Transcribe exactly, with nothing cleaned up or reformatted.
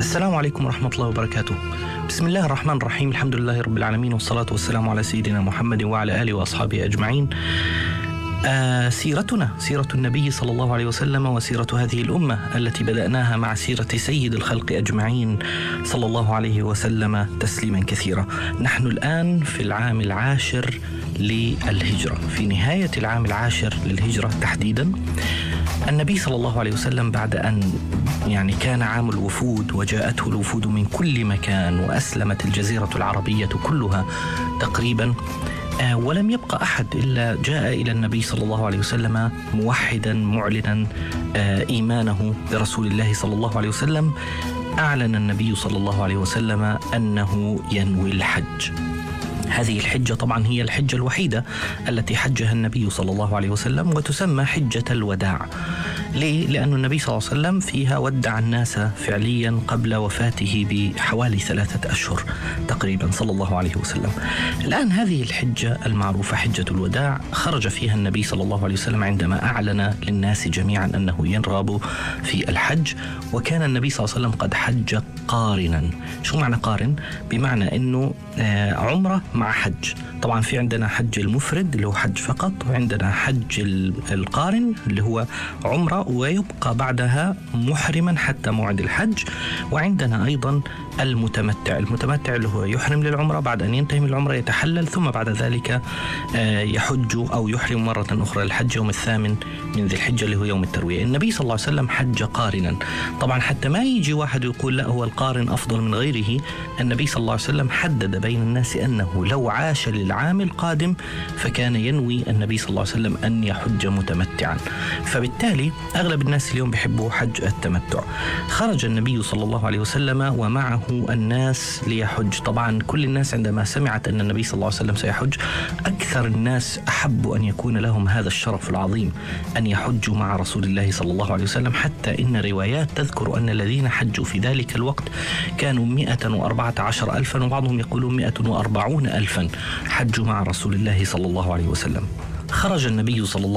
السلام عليكم ورحمة الله وبركاته. بسم الله الرحمن الرحيم، الحمد لله رب العالمين، والصلاة والسلام على سيدنا محمد وعلى آله وأصحابه أجمعين. آه سيرتنا سيرة النبي صلى الله عليه وسلم، وسيرة هذه الأمة التي بدأناها مع سيرة سيد الخلق أجمعين صلى الله عليه وسلم تسليما كثيرا. نحن الآن في العام العاشر للهجرة، في نهاية العام العاشر للهجرة تحديدا. النبي صلى الله عليه وسلم بعد أن يعني كان عام الوفود وجاءته الوفود من كل مكان وأسلمت الجزيرة العربية كلها تقريبا، آه ولم يبقى أحد إلا جاء إلى النبي صلى الله عليه وسلم موحدا معلنا آه إيمانه برسول الله صلى الله عليه وسلم. أعلن النبي صلى الله عليه وسلم أنه ينوي الحج. هذه الحجة طبعا هي الحجة الوحيدة التي حجها النبي صلى الله عليه وسلم، وتسمى حجة الوداع. ليه؟ لأن النبي صلى الله عليه وسلم فيها ودع الناس فعليا قبل وفاته بحوالي ثلاثة أشهر تقريبا صلى الله عليه وسلم. الآن هذه الحجة المعروفة حجة الوداع خرج فيها النبي صلى الله عليه وسلم عندما أعلن للناس جميعا أنه يرغب في الحج، وكان النبي صلى الله عليه وسلم قد حج قارنا. شو معنى قارن؟ بمعنى أنه عمرة مع حج. طبعا في عندنا حج المفرد اللي هو حج فقط، وعندنا حج القارن اللي هو عمرة ويبقى بعدها محرما حتى موعد الحج، وعندنا أيضا المتمتع. المتمتع اللي هو يحرم للعمرة، بعد أن ينتهي من العمرة يتحلل، ثم بعد ذلك يحج أو يحرم مرة أخرى الحج يوم الثامن من ذي الحجة اللي هو يوم التروية. النبي صلى الله عليه وسلم حج قارنا. طبعا حتى ما يجي واحد يقول لا هو القارن أفضل من غيره، النبي صلى الله عليه وسلم حدد بين الناس أنه لو عاش للعام القادم فكان ينوي النبي صلى الله عليه وسلم أن يحج متمتعا. فبالتالي أغلب الناس اليوم بيحبوا حج التمتع. خرج النبي صلى الله عليه وسلم ومعه الناس ليحج. طبعا كل الناس عندما سمعت أن النبي صلى الله عليه وسلم سيحج، أكثر الناس أحبوا أن يكون لهم هذا الشرف العظيم أن يحجوا مع رسول الله صلى الله عليه وسلم، حتى إن روايات تذكر أن الذين حجوا في ذلك الوقت كانوا مئة وأربعة عشر ألفا، وبعضهم يقولون مئة وأربعون ألفا حجوا مع رسول الله صلى الله عليه وسلم. خرج النبي صلى الله